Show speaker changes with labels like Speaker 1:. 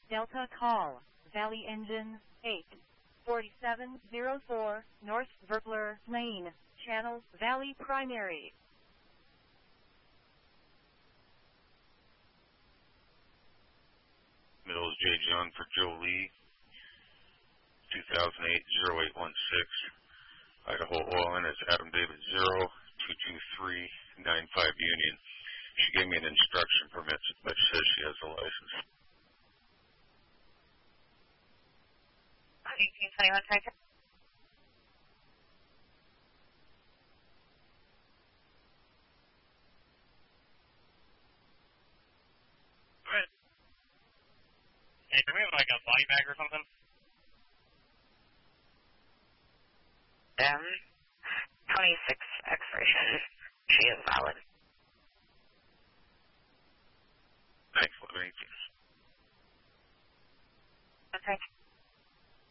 Speaker 1: Delta call, Valley Engine 84704, North Verpler Lane, Channel Valley Primary.
Speaker 2: Mills J. John for Joe Lee, 2008-0816, Idaho Oil, and it's Adam David 022395 Union. She gave me an instruction permit, but says she has a license.
Speaker 3: 1821 Tiger.
Speaker 4: Hey, do we have like a body bag or something?
Speaker 3: 26 expiration. She is valid.
Speaker 2: Thanks, 1118.
Speaker 3: Okay.